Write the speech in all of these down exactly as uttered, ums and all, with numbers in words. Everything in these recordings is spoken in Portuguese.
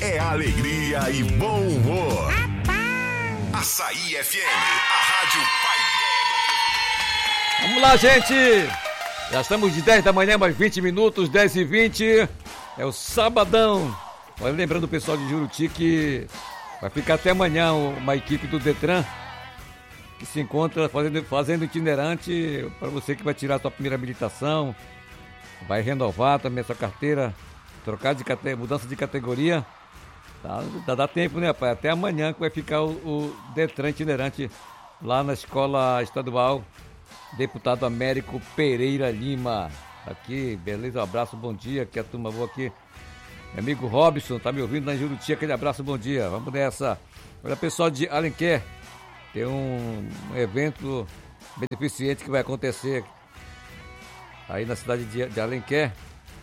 é alegria e bom humor. Açaí F M, a rádio pai. Vamos lá, gente. Já estamos de dez da manhã, mais vinte minutos, dez e vinte. É o sabadão. Olha, lembrando o pessoal de Juruti que vai ficar até amanhã uma equipe do Detran que se encontra fazendo, fazendo itinerante para você que vai tirar a sua primeira habilitação, vai renovar também a sua carteira, trocar de categoria, mudança de categoria. Tá, dá, dá tempo, né, pai? Até amanhã que vai ficar o, o Detran itinerante lá na Escola Estadual Deputado Américo Pereira Lima. Aqui, beleza? Um abraço, bom dia. Aqui a turma boa aqui. Meu amigo Robson, tá me ouvindo lá em Juruti? Aquele abraço, bom dia. Vamos nessa. Olha, pessoal de Alenquer, tem um, um evento beneficente que vai acontecer aí na cidade de, de Alenquer.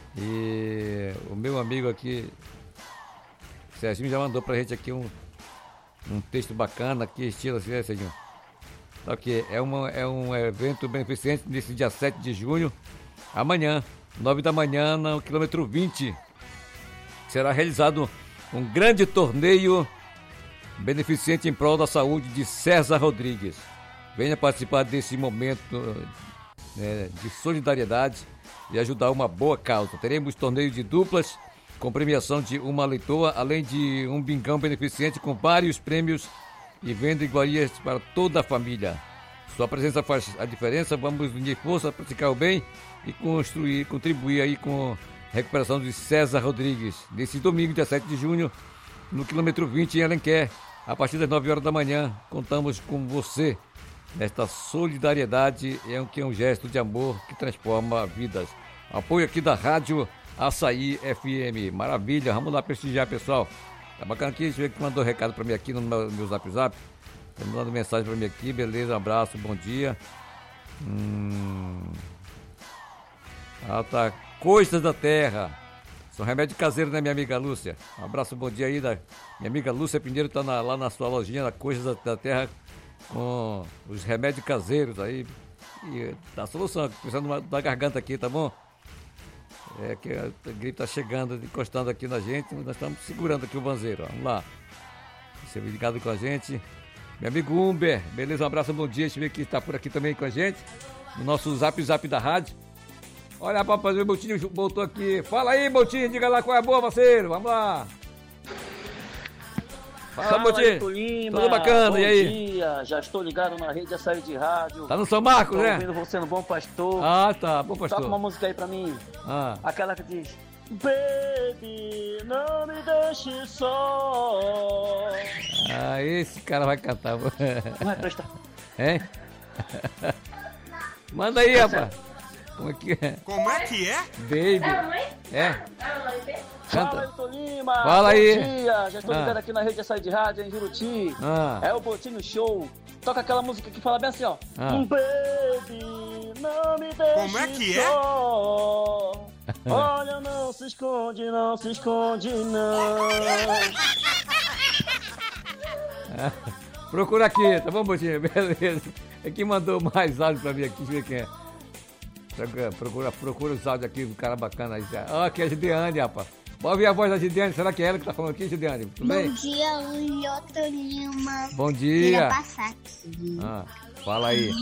E o meu amigo aqui, Serginho, já mandou pra gente aqui um, um texto bacana aqui, estilo assim, né, Serginho? Ok, é, uma, é um evento beneficente nesse dia sete de junho, amanhã, nove da manhã, no quilômetro vinte. Será realizado um grande torneio beneficente em prol da saúde de César Rodrigues. Venha participar desse momento né, de solidariedade e ajudar uma boa causa. Teremos torneio de duplas com premiação de uma leitoa, além de um bingão beneficente com vários prêmios e venda iguarias para toda a família. Sua presença faz a diferença. Vamos unir força, praticar o bem e construir, contribuir aí com a recuperação de César Rodrigues. Nesse domingo, dia sete de junho, no quilômetro vinte em Alenquer, a partir das nove horas da manhã, contamos com você. Nesta solidariedade é um, que é um gesto de amor que transforma vidas. Apoio aqui da Rádio Açaí F M. Maravilha, vamos lá prestigiar, pessoal. Tá bacana aqui, deixa eu ver que mandou recado pra mim aqui no meu, meu zap zap. Tá mandando mensagem pra mim aqui, beleza, um abraço, bom dia. Hum... Ah, tá. Coisas da terra. São remédio caseiro, né, minha amiga Lúcia? Um abraço, bom dia aí da minha amiga Lúcia Pinheiro, tá na, lá na sua lojinha, na Coisas da, da Terra, com os remédios caseiros aí. E dá solução, precisando da garganta aqui, tá bom? É que a gripe tá chegando, encostando aqui na gente, nós estamos segurando aqui o banzeiro, ó. Vamos lá. Você ligado com a gente. Meu amigo Humber, beleza? Um abraço, bom dia. Deixa eu ver quem está por aqui também com a gente. No nosso zap zap da rádio. Olha, papai, o Botinho voltou aqui. Fala aí, Botinho, diga lá qual é a boa, parceiro. Vamos lá. Fala, Botinho. Lima, tudo bacana, bom e aí? Bom dia, já estou ligado na rede Açaí de rádio. Tá no São Marcos, tô né? ouvindo você no Bom Pastor. Ah, tá, Bom Pastor. Toca uma música aí pra mim. Ah. Aquela que diz: Baby, não me deixe só. Ah, esse cara vai cantar. Não vai prestar. Hein? Manda aí, rapaz. Como é que é? Como é que é? Baby. É. Fala, Ailton Lima. Fala aí. Bom dia, já estou ligado Ah. aqui na rede Açaí de rádio em Juruti. Ah. É o Botinho Show. Toca aquela música que fala bem assim, ó. Ah. Baby, não me deixe Como é que é? só. Olha, não se esconde, não se esconde, não. Procura aqui, tá bom, Botinho? Beleza. É que mandou mais áudio pra mim aqui, deixa eu ver quem é. Procura, procura os áudios aqui do cara bacana aí. Ó, aqui é a Gideane, rapaz. Pode ouvir a voz da Gideane, será que é ela que tá falando aqui, Gideane? Tudo Bom bem? dia, Ailton Lima. Bom Queria dia. passar aqui. Ah, fala aí.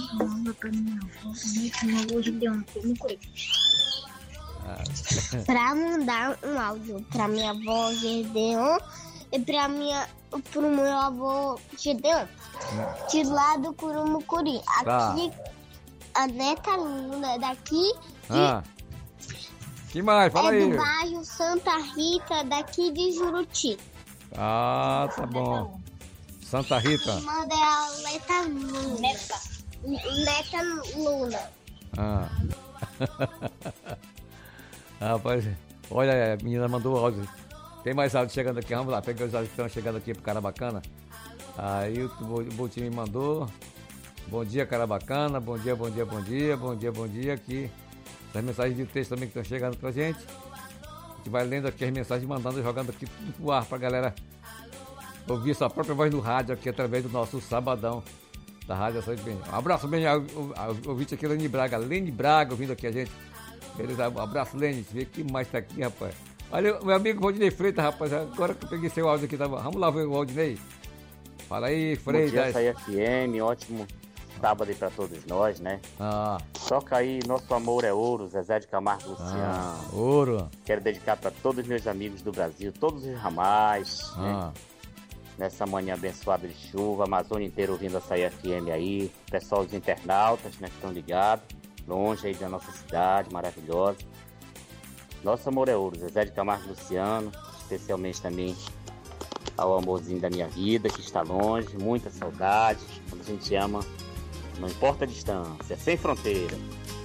Ah. Pra mandar um áudio pra minha avó Gedeon e pra minha, pro meu avô Gedeon. De lá do Curumucuri. Tá. Aqui, a neta Luna daqui de, Ah. Que mais? Fala é aí. do bairro Santa Rita, daqui de Juruti. Ah, tá bom. Santa Rita. Quem manda é a Neta Luna. Neta. Neta Luna. Ah. Rapaz, olha, a menina mandou o áudio. Tem mais áudio chegando aqui, vamos lá, pegar os áudios que estão chegando aqui pro cara bacana. Aí o Botinho me mandou. Bom dia, cara bacana, bom dia, bom dia, bom dia, bom dia, bom dia, aqui. As mensagens de texto também que estão chegando pra gente. A gente vai lendo aqui as mensagens, mandando, jogando aqui tudo pro ar pra galera ouvir sua própria voz no rádio aqui através do nosso sabadão da Rádio Açaí. Um abraço bem ao ouvinte aqui, Lene Braga. Lene Braga ouvindo aqui a gente. Beleza? Um abraço, Lene. Deixa eu ver quem mais tá aqui, rapaz. Olha, meu amigo Valdinei Freitas, rapaz, agora que eu peguei seu áudio aqui, tá? Vamos lá ver o Valdinei. Fala aí, Freitas. Bom dia, Açaí F M, ótimo sábado aí pra todos nós, né? Ah. Toca aí, Nosso Amor é Ouro, Zezé de Camargo Luciano. Ah, ouro. Quero dedicar pra todos os meus amigos do Brasil, todos os ramais, Ah. né? Nessa manhã abençoada de chuva, a Amazônia inteira ouvindo a Açaí F M aí, pessoal dos internautas, né, que estão ligados, longe aí da nossa cidade, maravilhosa. Nosso Amor é Ouro, Zezé de Camargo Luciano, especialmente também ao amorzinho da minha vida, que está longe, muita saudade. Quando a gente ama, não importa a distância, sem fronteira.